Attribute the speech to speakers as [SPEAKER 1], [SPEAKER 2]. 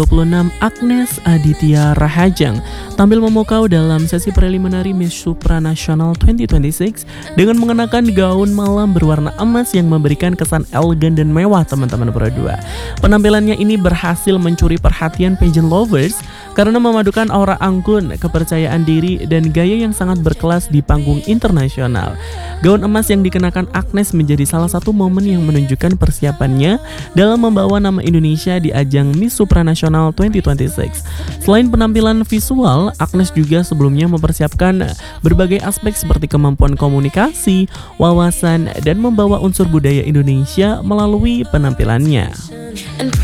[SPEAKER 1] 26 Agnes Aditya Rahajang tampil memukau dalam sesi preliminary Miss Supranational 2026 dengan mengenakan gaun malam berwarna emas yang memberikan kesan elegan dan mewah teman-teman berdua. Penampilannya ini berhasil mencuri perhatian pageant lovers karena memadukan aura anggun, kepercayaan diri, dan gaya yang sangat berkelas di panggung internasional. Gaun emas yang dikenakan Agnes menjadi salah satu momen yang menunjukkan persiapannya dalam membawa nama Indonesia di ajang Miss Supranational 2026. Selain penampilan visual, Agnes juga sebelumnya mempersiapkan berbagai aspek seperti kemampuan komunikasi, wawasan, dan membawa unsur budaya Indonesia melalui penampilannya.